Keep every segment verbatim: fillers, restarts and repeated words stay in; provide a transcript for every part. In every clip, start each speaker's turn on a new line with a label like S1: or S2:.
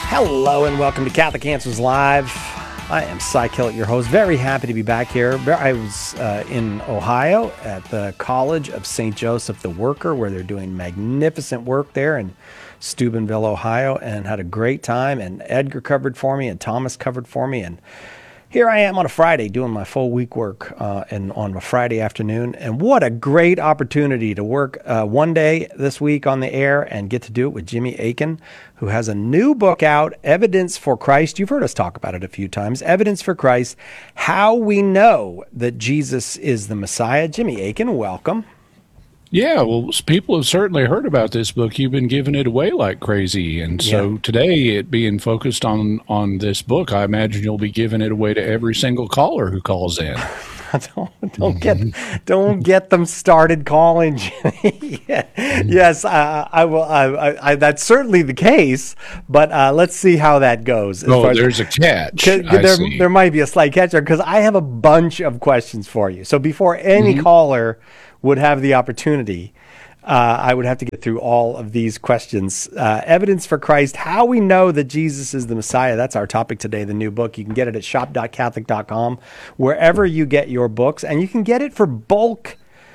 S1: Hello and welcome to Catholic Answers Live. I am Cy Kellett, your host. Very happy to be back here. I was uh, in Ohio at the College of Saint Joseph the Worker, where they're doing magnificent work there in Steubenville, Ohio, and had a great time. And Edgar covered for me, and Thomas covered for me, and here I am on a Friday doing my full week work uh, and on a Friday afternoon. And what a great opportunity to work uh, one day this week on the air and get to do it with Jimmy Akin, who has a new book out, Evidence for Christ. You've heard us talk about it a few times. Evidence for Christ, How We Know That Jesus is the Messiah. Jimmy Akin, welcome.
S2: Yeah, well, people have certainly heard about this book. You've been giving it away like crazy. And so
S1: Yeah.
S2: today, it being focused on, on this book, I imagine you'll be giving it away to every single caller who calls in.
S1: don't, don't get don't get them started calling, Jimmy. Yes, uh, I will. I, I, I, that's certainly the case, but uh, let's see how that goes. As
S2: Oh,
S1: far as-
S2: there's a catch. I
S1: there,
S2: see.
S1: there might be a slight catch there because I have a bunch of questions for you. So before any
S2: Mm-hmm.
S1: caller would have the opportunity, uh, I would have to get through all of these questions. Uh, Evidence for Christ, How We Know That Jesus is the Messiah. That's our topic today, the new book. You can get it at shop dot catholic dot com, wherever you get your books. And you can get it for bulk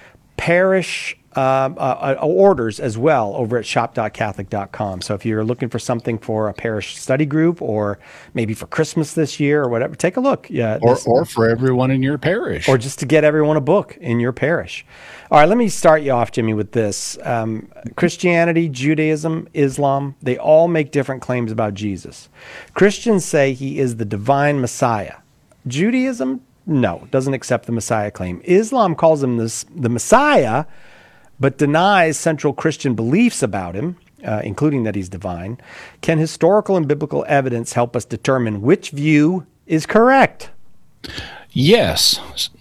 S1: parish uh, uh, orders as well over at shop dot catholic dot com. So if you're looking for something for a parish study group or maybe for Christmas this year or whatever, take a look. Yeah,
S2: Or,
S1: this-
S2: or for everyone in your parish.
S1: or just to get everyone a book in your parish. All right, let me start you off, Jimmy, with this. Um, Christianity, Judaism, Islam, they all make different claims about Jesus. Christians say he is the divine Messiah. Judaism, no, doesn't accept the Messiah claim. Islam calls him this, the Messiah, but denies central Christian beliefs about him, uh, including that he's divine. Can historical and biblical evidence help us determine which view is correct?
S2: Yes.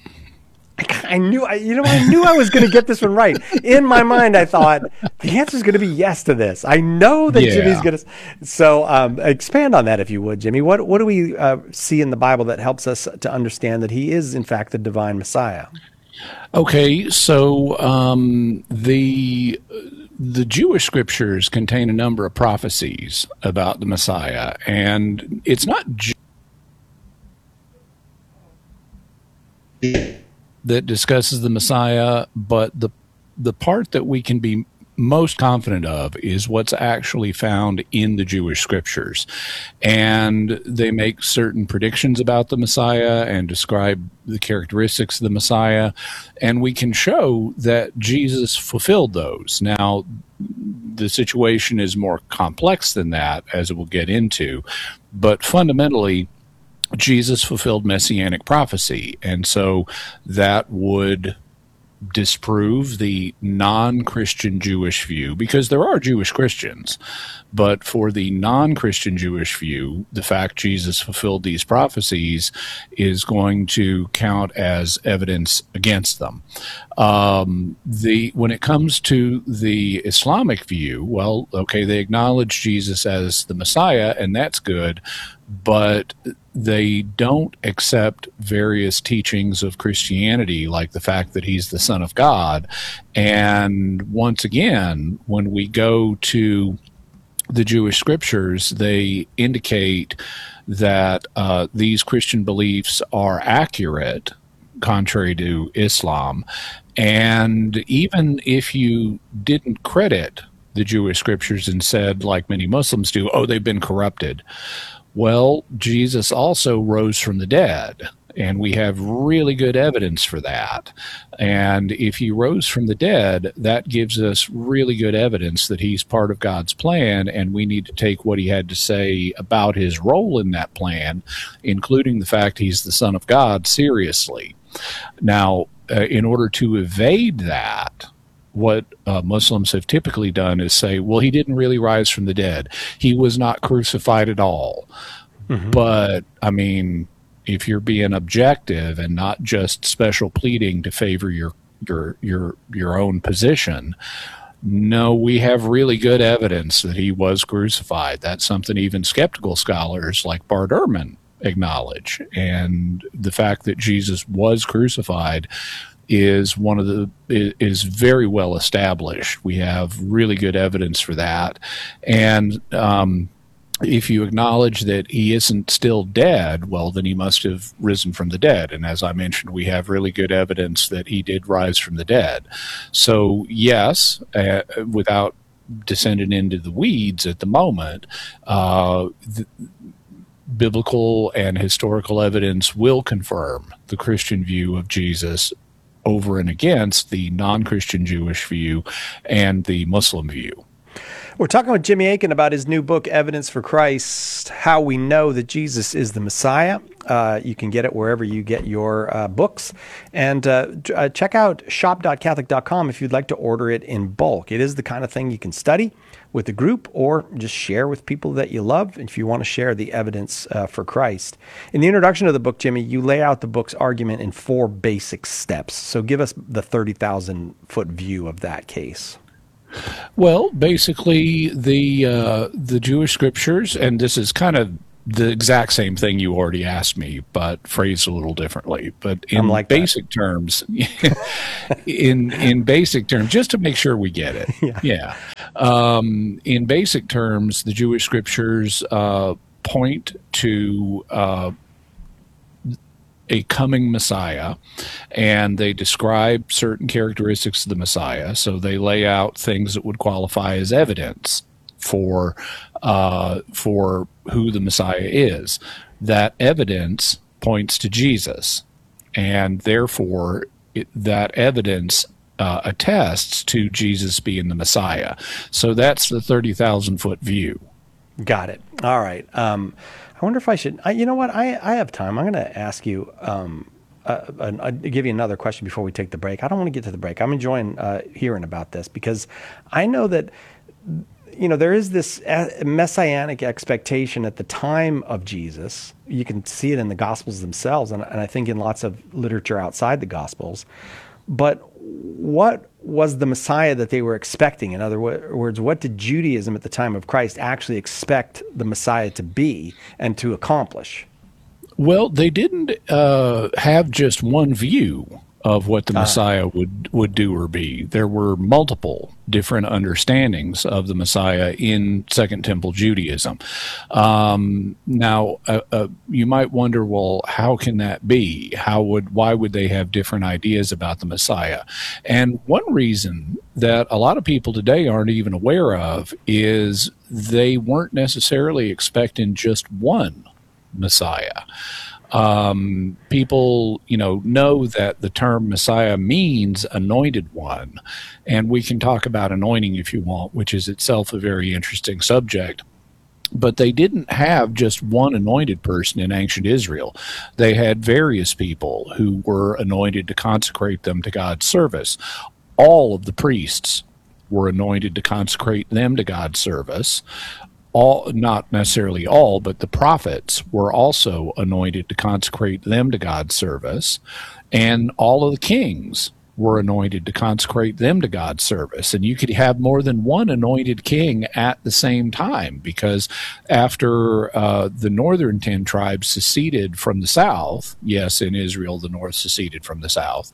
S1: I knew, I, you know, I knew I was going to get this one right. In my mind, I thought the answer is going to be yes to this. I know that
S2: Yeah.
S1: Jimmy's going to. So, um, expand on that, if you would, Jimmy. What what do we uh, see in the Bible that helps us to understand that he is, in fact, the divine Messiah?
S2: Okay, so um, the the Jewish scriptures contain a number of prophecies about the Messiah, and it's not ju- that discusses the Messiah, but the the part that we can be most confident of is what's actually found in the Jewish scriptures. And they make certain predictions about the Messiah and describe the characteristics of the Messiah. And we can show that Jesus fulfilled those. Now, the situation is more complex than that, as we'll get into. But fundamentally, Jesus fulfilled messianic prophecy. And so that would disprove the non-Christian Jewish view, because there are Jewish Christians, but for the non-Christian Jewish view, the fact Jesus fulfilled these prophecies is going to count as evidence against them. Um, the when it comes to the Islamic view, well, okay, they acknowledge Jesus as the Messiah, and that's good, but they don't accept various teachings of Christianity, like the fact that he's the Son of God. And once again, when we go to the Jewish scriptures, they indicate that uh, these Christian beliefs are accurate, contrary to Islam. And even if you didn't credit the Jewish scriptures and said, like many Muslims do, oh, they've been corrupted, well, Jesus also rose from the dead, and we have really good evidence for that. And if he rose from the dead, that gives us really good evidence that he's part of God's plan, and we need to take what he had to say about his role in that plan, including the fact he's the Son of God, seriously. Now, uh, in order to evade that, what uh, Muslims have typically done is say, well, he didn't really rise from the dead. He was not crucified at all. Mm-hmm. But, I mean, if you're being objective and not just special pleading to favor your your your your own position, no, we have really good evidence that he was crucified. That's something even skeptical scholars like Bart Ehrman acknowledge. And the fact that Jesus was crucified is one of the is very well established. We have really good evidence for that. And um, if you acknowledge that he isn't still dead, well, then he must have risen from the dead. And as I mentioned, we have really good evidence that he did rise from the dead. So, yes, uh, without descending into the weeds at the moment, uh, the, biblical and historical evidence will confirm the Christian view of Jesus over and against the non-Christian Jewish view and the Muslim view.
S1: We're talking with Jimmy Akin about his new book, Evidence for Christ, How We Know That Jesus is the Messiah. Uh, you can get it wherever you get your uh, books. And uh, uh, check out shop dot catholic dot com if you'd like to order it in bulk. It is the kind of thing you can study with a group or just share with people that you love if you want to share the evidence uh, for Christ. In the introduction of the book, Jimmy, you lay out the book's argument in four basic steps. So give us the thirty thousand foot view of that case.
S2: Well, basically, the uh, the Jewish scriptures, and this is kind of the exact same thing you already asked me, but phrased a little differently. But in
S1: like
S2: basic
S1: that.
S2: terms, in in basic terms, just to make sure we get it,
S1: yeah.
S2: yeah. Um, in basic terms, the Jewish scriptures uh, point to uh, a coming Messiah, and they describe certain characteristics of the Messiah. So they lay out things that would qualify as evidence for uh, for who the Messiah is. That evidence points to Jesus, and therefore it, that evidence uh, attests to Jesus being the Messiah. So that's the thirty thousand foot view.
S1: Got it. All right. Um, I wonder if I should, I, you know what, I, I have time. I'm going to ask you, um, uh, uh, uh, give you another question before we take the break. I don't want to get to the break. I'm enjoying uh, hearing about this because I know that, you know, there is this messianic expectation at the time of Jesus. You can see it in the Gospels themselves, and, and I think in lots of literature outside the Gospels. But what was the Messiah that they were expecting? In other words, what did Judaism at the time of Christ actually expect the Messiah to be and to accomplish?
S2: Well, they didn't uh, have just one view of what the Messiah would, would do or be. There were multiple different understandings of the Messiah in Second Temple Judaism. Um, now, uh, uh, you might wonder, well, how can that be? How would, why would they have different ideas about the Messiah? And one reason that a lot of people today aren't even aware of is they weren't necessarily expecting just one Messiah. Um, people, you know, know that the term Messiah means anointed one, and we can talk about anointing if you want, which is itself a very interesting subject. But they didn't have just one anointed person in ancient Israel. They had various people who were anointed to consecrate them to God's service. All of the priests were anointed to consecrate them to God's service. All, not necessarily all, but the prophets were also anointed to consecrate them to God's service, and all of the kings were anointed to consecrate them to God's service. And you could have more than one anointed king at the same time, because after uh, the northern ten tribes seceded from the south, yes, in Israel the north seceded from the south,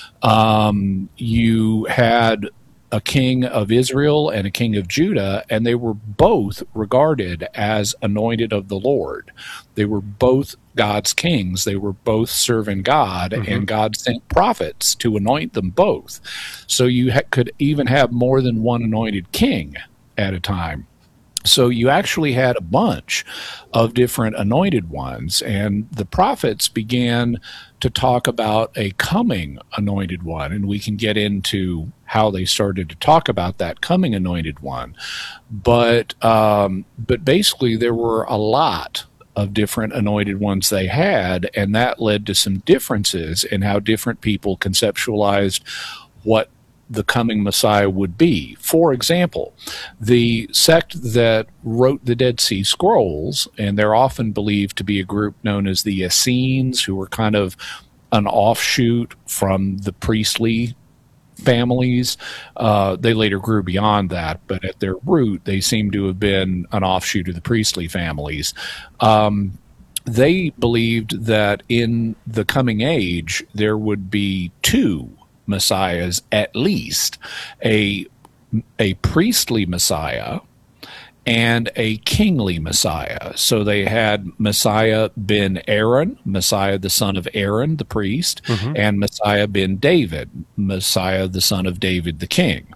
S2: um, you had a king of Israel and a king of Judah, and they were both regarded as anointed of the Lord. They were both God's kings. They were both serving God, mm-hmm. and God sent prophets to anoint them both. So you ha- could even have more than one anointed king at a time. So you actually had a bunch of different anointed ones, and the prophets began to talk about a coming anointed one, and we can get into how they started to talk about that coming anointed one. But um, but basically there were a lot of different anointed ones they had, and that led to some differences in how different people conceptualized what the coming Messiah would be. For example, the sect that wrote the Dead Sea Scrolls, and they're often believed to be a group known as the Essenes, who were kind of an offshoot from the priestly families. Uh, they later grew beyond that, but at their root, they seem to have been an offshoot of the priestly families. Um, they believed that in the coming age, there would be two Messiahs, at least a a priestly Messiah and a kingly Messiah. So they had Messiah ben Aaron, Messiah the son of Aaron, the priest, mm-hmm. and Messiah ben David, Messiah the son of David the king.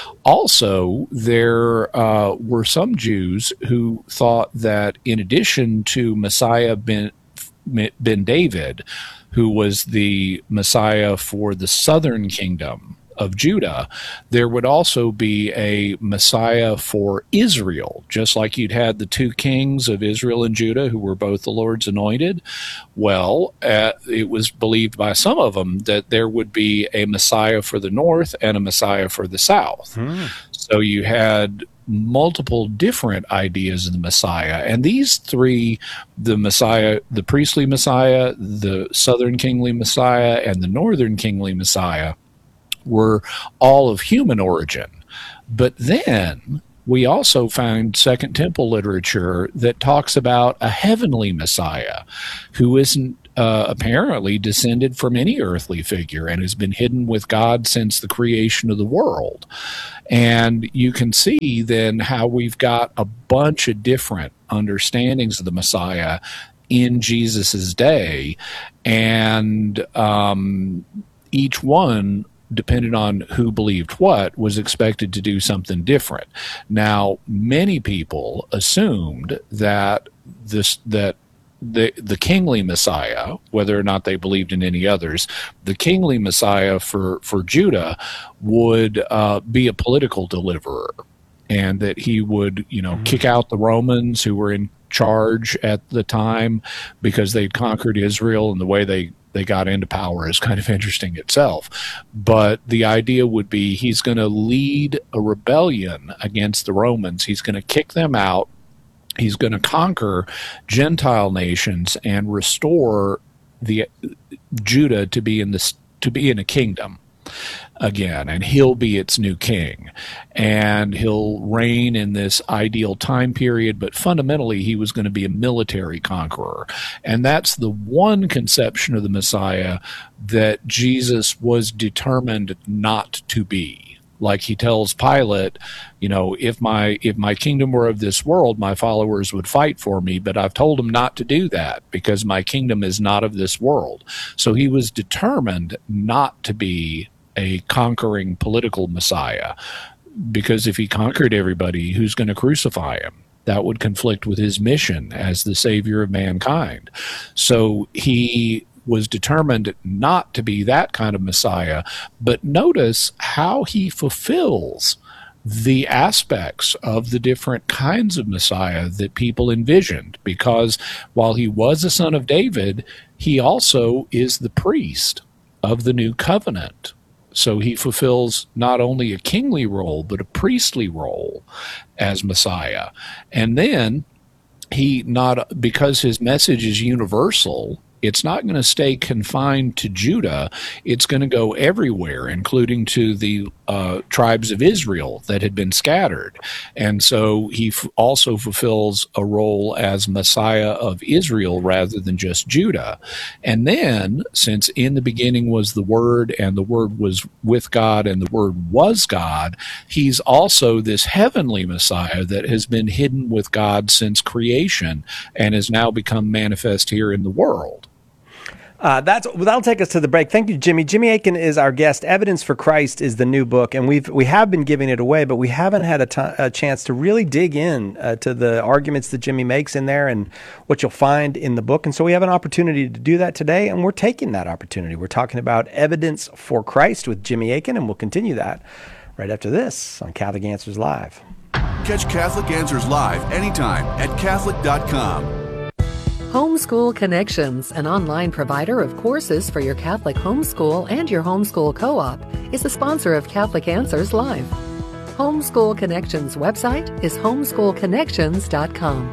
S2: Also, there uh, were some Jews who thought that in addition to Messiah ben, ben David, who was the Messiah for the southern kingdom of Judah, there would also be a Messiah for Israel, just like you'd had the two kings of Israel and Judah who were both the Lord's anointed. Well, uh, it was believed by some of them that there would be a Messiah for the north and a Messiah for the south. Hmm. So you had multiple different ideas of the Messiah. And these three, the Messiah, the priestly Messiah, the southern kingly Messiah, and the northern kingly Messiah, were all of human origin. But then we also found Second Temple literature that talks about a heavenly Messiah who isn't uh, apparently descended from any earthly figure and has been hidden with God since the creation of the world. And you can see then how we've got a bunch of different understandings of the Messiah in Jesus's day, and um, each one, depending on who believed what, was expected to do something different. Now, many people assumed that this that the the kingly Messiah, whether or not they believed in any others, the kingly Messiah for for Judah would uh, be a political deliverer, and that he would, you know, mm-hmm. kick out the Romans who were in charge at the time because they'd conquered Israel, and the way they they got into power is kind of interesting itself. But the idea would be he's going to lead a rebellion against the Romans. He's going to kick them out. He's going to conquer Gentile nations and restore the Judah to be in this to be in a kingdom again, and he'll be its new king, and he'll reign in this ideal time period. But fundamentally, he was going to be a military conqueror, and that's the one conception of the Messiah that Jesus was determined not to be. Like he tells Pilate, you know, if my if my kingdom were of this world, my followers would fight for me, but I've told them not to do that because my kingdom is not of this world. So he was determined not to be a conquering political Messiah, because if he conquered everybody, who's going to crucify him? That would conflict with his mission as the savior of mankind. So he was determined not to be that kind of Messiah. But notice how he fulfills the aspects of the different kinds of Messiah that people envisioned, because while he was a son of David, he also is the priest of the new covenant. So he fulfills not only a kingly role, but a priestly role as Messiah. And then he not, because his message is universal, it's not going to stay confined to Judah. It's going to go everywhere, including to the uh, tribes of Israel that had been scattered. And so he f- also fulfills a role as Messiah of Israel rather than just Judah. And then, since in the beginning was the Word, and the Word was with God, and the Word was God, he's also this heavenly Messiah that has been hidden with God since creation and has now become manifest here in the world.
S1: Uh, that's well, that'll take us to the break. Thank you, Jimmy. Jimmy Akin is our guest. Evidence for Christ is the new book, and we've we have been giving it away, but we haven't had a, t- a chance to really dig in uh, to the arguments that Jimmy makes in there and what you'll find in the book. And so we have an opportunity to do that today, and we're taking that opportunity. We're talking about Evidence for Christ with Jimmy Akin, and we'll continue that right after this on Catholic Answers Live.
S3: Catch Catholic Answers Live anytime at Catholic dot com.
S4: Homeschool Connections, an online provider of courses for your Catholic homeschool and your homeschool co-op, is a sponsor of Catholic Answers Live. Homeschool Connections website is homeschool connections dot com.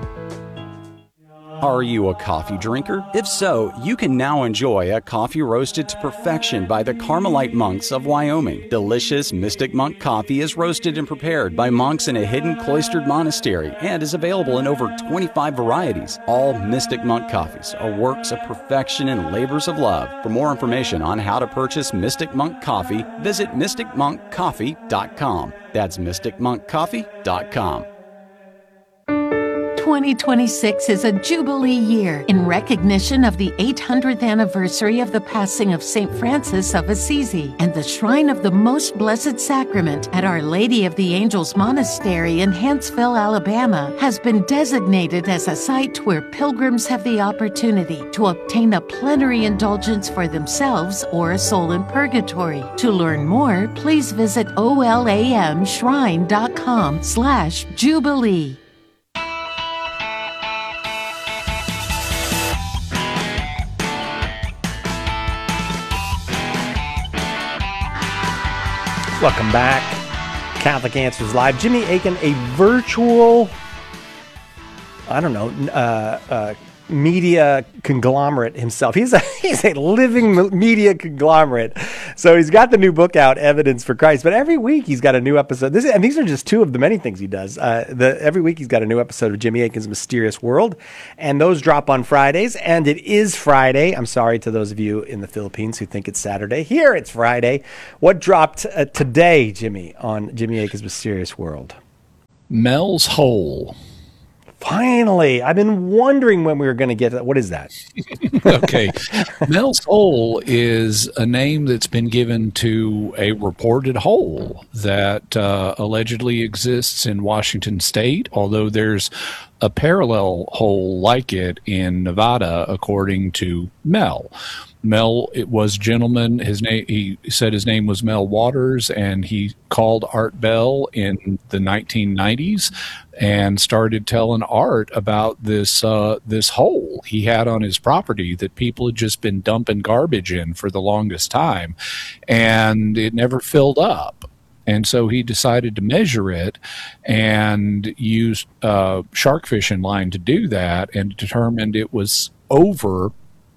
S5: Are you a coffee drinker? If so, you can now enjoy a coffee roasted to perfection by the Carmelite monks of Wyoming. Delicious Mystic Monk coffee is roasted and prepared by monks in a hidden cloistered monastery and is available in over twenty-five varieties. All Mystic Monk coffees are works of perfection and labors of love. For more information on how to purchase Mystic Monk coffee, visit mystic monk coffee dot com. That's mystic monk coffee dot com.
S6: twenty twenty-six is a Jubilee year in recognition of the eight hundredth anniversary of the passing of Saint Francis of Assisi, and the Shrine of the Most Blessed Sacrament at Our Lady of the Angels Monastery in Huntsville, Alabama, has been designated as a site where pilgrims have the opportunity to obtain a plenary indulgence for themselves or a soul in purgatory. To learn more, please visit olamshrine.com slash Jubilee.
S1: Welcome back. Catholic Answers Live. Jimmy Akin, a virtual, I don't know, uh, uh, media conglomerate himself. He's a, he's a living media conglomerate. So he's got the new book out, Evidence for Christ, but every week he's got a new episode. This, and these are just two of the many things he does. Uh, the, every week he's got a new episode of Jimmy Akin's Mysterious World, and those drop on Fridays, and it is Friday. I'm sorry to those of you in the Philippines who think it's Saturday. Here it's Friday. What dropped uh, today, Jimmy, on Jimmy Akin's Mysterious World?
S2: Mel's Hole.
S1: Finally, I've been wondering when we were going to get to that. What is that?
S2: Okay. Mel's Hole is a name that's been given to a reported hole that uh, allegedly exists in Washington State, although there's a parallel hole like it in Nevada, according to Mel. Mel, it was a gentleman. His name, he said his name was Mel Waters, and he called Art Bell in the nineteen nineties and started telling Art about this uh, this hole he had on his property that people had just been dumping garbage in for the longest time, and it never filled up. And so he decided to measure it and used uh, shark fishing line to do that, and determined it was over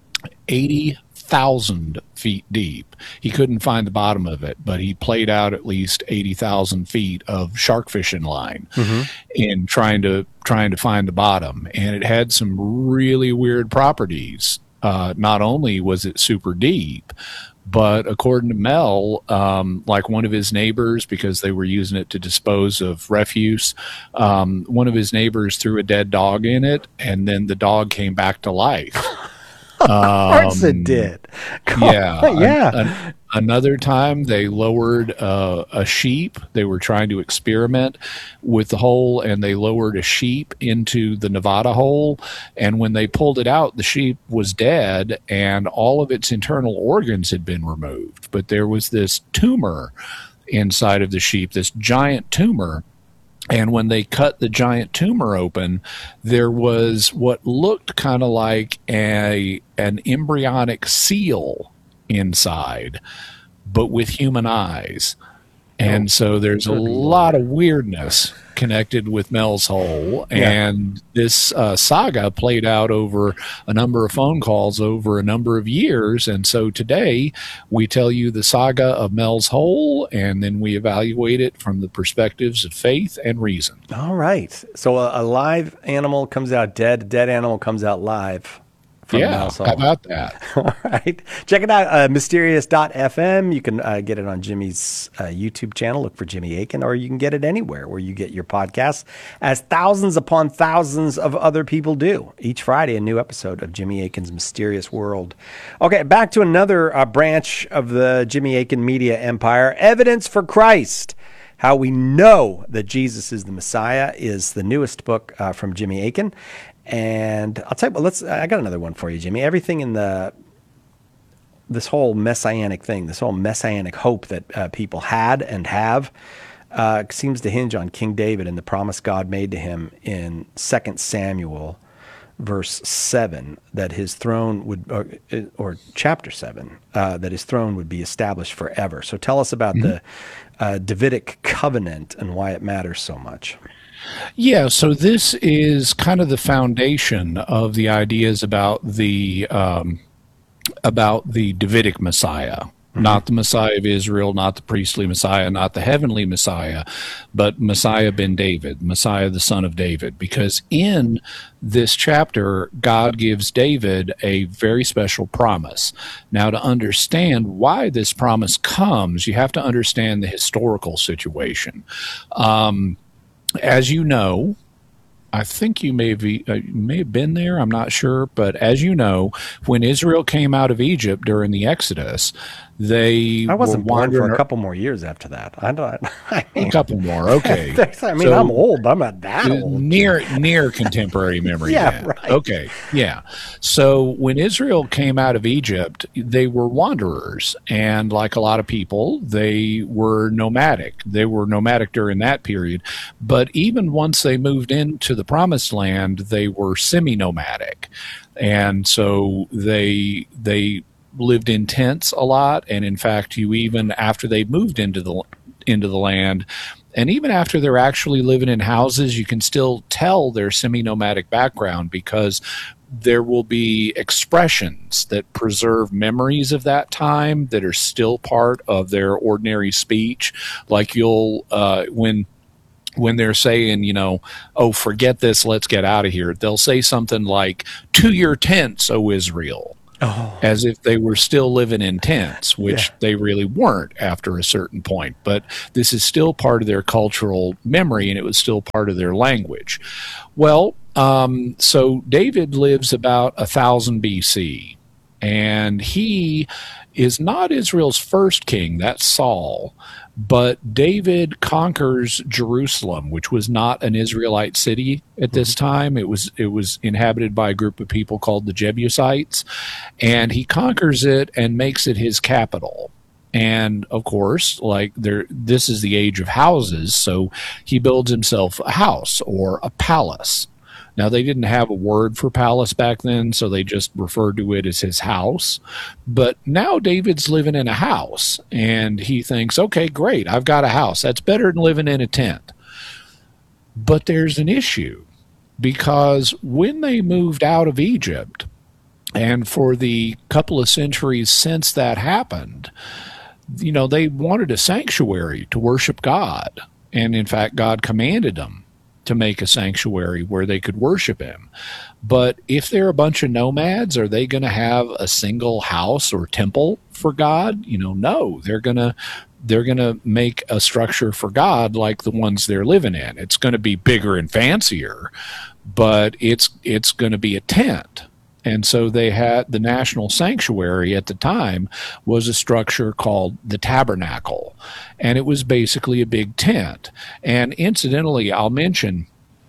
S2: eighty thousand feet deep. He couldn't find the bottom of it, but he played out at least eighty thousand feet of shark fishing line mm-hmm. in trying to trying to find the bottom. And it had some really weird properties. Uh, not only was it super deep, but according to Mel, um, like one of his neighbors, because they were using it to dispose of refuse, um, one of his neighbors threw a dead dog in it, and then the dog came back to life.
S1: Of course it did.
S2: Yeah.
S1: yeah.
S2: An, an, another time they lowered uh, a sheep. They were trying to experiment with the hole, and they lowered a sheep into the Nevada hole. And when they pulled it out, the sheep was dead, and all of its internal organs had been removed. But there was this tumor inside of the sheep, this giant tumor. And when they cut the giant tumor open, there was what looked kind of like a an embryonic seal inside, but with human eyes. And so there's a lot of weirdness connected with Mel's Hole. And yeah. this uh, saga played out over a number of phone calls over a number of years. And so today we tell you the saga of Mel's Hole, and then we evaluate it from the perspectives of faith and reason.
S1: All right. So a, a live animal comes out dead, a dead animal comes out live.
S2: Yeah, how about that?
S1: All right. Check it out, uh, mysterious dot f m. You can uh, get it on Jimmy's uh, YouTube channel. Look for Jimmy Akin, or you can get it anywhere where you get your podcasts, as thousands upon thousands of other people do. Each Friday, a new episode of Jimmy Akin's Mysterious World. Okay, back to another uh, branch of the Jimmy Akin media empire, Evidence for Christ. How we know that Jesus is the Messiah is the newest book uh, from Jimmy Akin. And I'll tell you what, let's, I got another one for you, Jimmy. Everything in the, this whole messianic thing, this whole messianic hope that uh, people had and have uh, seems to hinge on King David and the promise God made to him in Second Samuel, verse seven, that his throne would, or, or chapter seven, uh, that his throne would be established forever. So tell us about mm-hmm. the uh, Davidic covenant and why it matters so much.
S2: Yeah, so this is kind of the foundation of the ideas about the um, about the Davidic Messiah, mm-hmm. not the Messiah of Israel, not the priestly Messiah, not the heavenly Messiah, but Messiah ben David, Messiah the son of David. Because in this chapter, God gives David a very special promise. Now, to understand why this promise comes, you have to understand the historical situation. Um, As you know, I think you may be uh, may have been there. I'm not sure, but as you know, when Israel came out of Egypt during the Exodus, they
S1: I wasn't
S2: were
S1: born for
S2: wandering
S1: a couple more years after that. I don't. I mean,
S2: a couple more. Okay,
S1: I mean,
S2: So,
S1: I'm old, but I'm not that old.
S2: near near contemporary memory.
S1: Yeah,
S2: then.
S1: right.
S2: Okay, yeah. So when Israel came out of Egypt, they were wanderers, and like a lot of people, they were nomadic. They were nomadic during that period, but even once they moved into the Promised Land, they were semi-nomadic, and so they they lived in tents a lot. And in fact, you even after they moved into the into the land, and even after they're actually living in houses, you can still tell their semi-nomadic background, because there will be expressions that preserve memories of that time that are still part of their ordinary speech. Like you'll uh, when when they're saying, you know, oh, forget this, let's get out of here, they'll say something like, "To your tents, O Israel." Oh. As if they were still living in tents, which yeah. they really weren't after a certain point. But this is still part of their cultural memory, and it was still part of their language. Well, um, so David lives about one thousand B C, and he is not Israel's first king. That's Saul. But David conquers Jerusalem, which was not an Israelite city at this time. It was it was inhabited by a group of people called the Jebusites, and he conquers it and makes it his capital. And of course, like there, this is the age of houses, so he builds himself a house or a palace. Now, they didn't have a word for palace back then, so they just referred to it as his house. But now David's living in a house, and he thinks, okay, great, I've got a house. That's better than living in a tent. But there's an issue, because when they moved out of Egypt, and for the couple of centuries since that happened, you know, they wanted a sanctuary to worship God. And in fact, God commanded them to make a sanctuary where they could worship him. But if they're a bunch of nomads, are they going to have a single house or temple for God? You know, no, they're going to they're going to make a structure for God like the ones they're living in. It's going to be bigger and fancier, but it's it's going to be a tent. And so they had the national sanctuary at the time was a structure called the Tabernacle, and it was basically a big tent. And incidentally, I'll mention,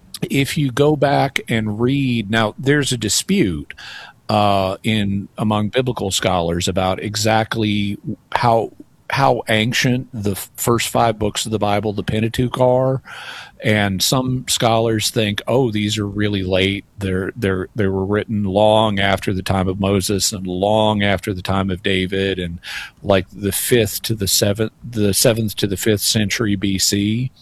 S2: if you go back and read, now there's a dispute uh, in among biblical scholars about exactly how how ancient the first five books of the Bible, the Pentateuch, are. And some scholars think, oh, these are really late. They're they're they were written long after the time of Moses and long after the time of David, and like the fifth to the seventh, the seventh to the fifth century B C.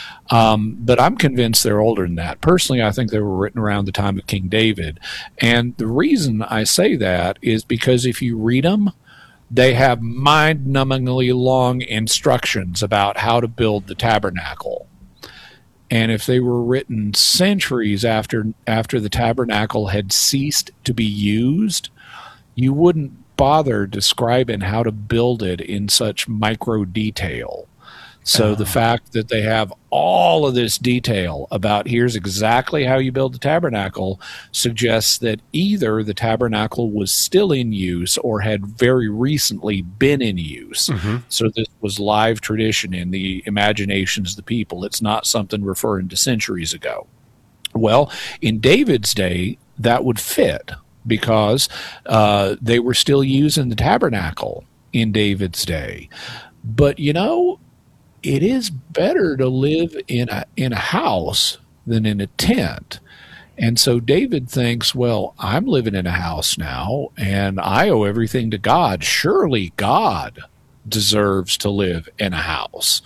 S2: Um, but I'm convinced they're older than that. Personally, I think they were written around the time of King David. And the reason I say that is because if you read them, they have mind-numbingly long instructions about how to build the tabernacle. And if they were written centuries after after the tabernacle had ceased to be used, you wouldn't bother describing how to build it in such micro detail. So uh-huh. the fact that they have all of this detail about here's exactly how you build the tabernacle suggests that either the tabernacle was still in use or had very recently been in use. Mm-hmm. So this was live tradition in the imaginations of the people. It's not something referring to centuries ago. Well, in David's day, that would fit because uh, they were still using the tabernacle in David's day. But, you know, it is better to live in a in a house than in a tent. And so David thinks, well, I'm living in a house now, and I owe everything to God. Surely God deserves to live in a house.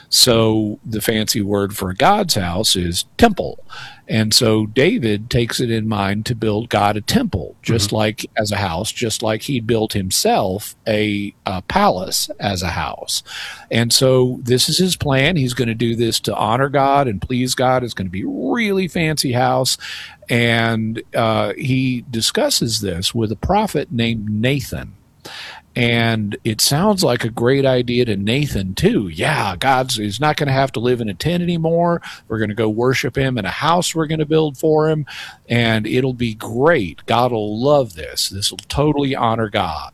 S2: So the fancy word for God's house is temple. And so David takes it in mind to build God a temple, just mm-hmm. like as a house, just like he built himself a, a palace as a house. And so this is his plan. He's going to do this to honor God and please God. It's going to be a really fancy house. And uh, he discusses this with a prophet named Nathan. And it sounds like a great idea to Nathan, too. Yeah, God's he's not going to have to live in a tent anymore. We're going to go worship him in a house we're going to build for him, and it'll be great. God will love this. This will totally honor God.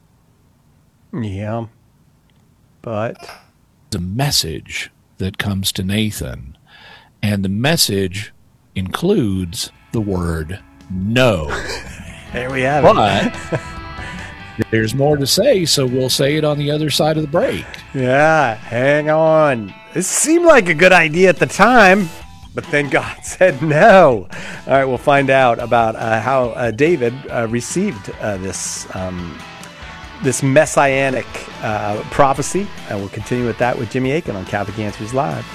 S1: Yeah. But
S2: the message that comes to Nathan, and the message includes the word no.
S1: There we have it.
S2: But there's more to say, so we'll say it on the other side of the break.
S1: Yeah, hang on. This seemed like a good idea at the time, but then God said no. All right, we'll find out about uh, how uh, David uh, received uh, this um, this messianic uh, prophecy. And we'll continue with that with Jimmy Akin on Catholic Answers Live.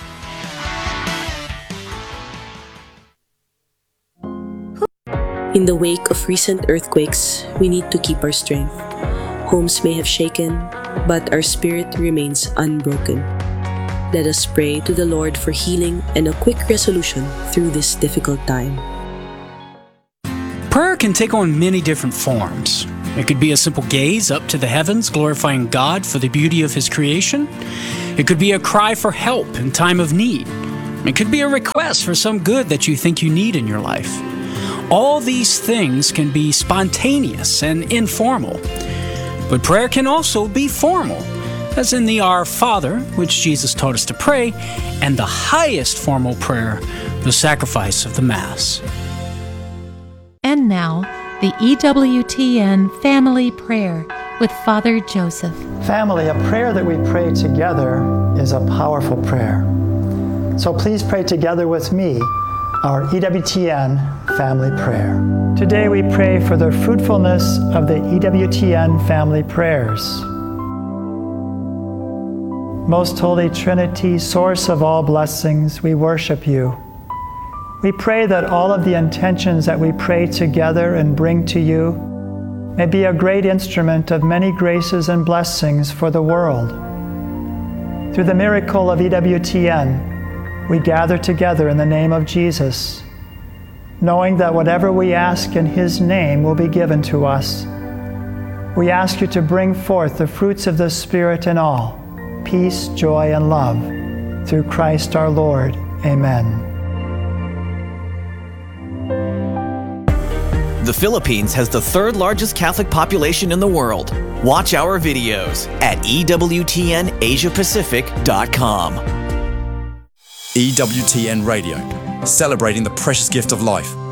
S7: In the wake of recent earthquakes, we need to keep our strength. Homes may have shaken, but our spirit remains unbroken. Let us pray to the Lord for healing and a quick resolution through this difficult time.
S8: Prayer can take on many different forms. It could be a simple gaze up to the heavens, glorifying God for the beauty of His creation. It could be a cry for help in time of need. It could be a request for some good that you think you need in your life. All these things can be spontaneous and informal. But prayer can also be formal, as in the Our Father, which Jesus taught us to pray, and the highest formal prayer, the sacrifice of the Mass.
S6: And now, the E W T N Family Prayer with Father Joseph.
S9: Family, a prayer that we pray together is a powerful prayer. So please pray together with me our E W T N Family Prayer. Today we pray for the fruitfulness of the E W T N Family Prayers. Most Holy Trinity, source of all blessings, we worship you. We pray that all of the intentions that we pray together and bring to you may be a great instrument of many graces and blessings for the world. Through the miracle of E W T N, we gather together in the name of Jesus, knowing that whatever we ask in His name will be given to us. We ask you to bring forth the fruits of the Spirit in all, peace, joy, and love, through Christ our Lord. Amen.
S10: The Philippines has the third largest Catholic population in the world. Watch our videos at E W T N Asia Pacific dot com.
S11: E W T N Radio, celebrating the precious gift of life.